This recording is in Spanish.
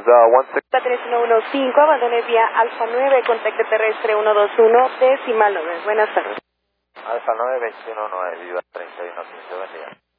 Patricia 115, abandone vía Alfa 9, contacto terrestre 121, decimal 9. Buenas tardes. Alfa 9, 21 9, viva 31, 15, buen día.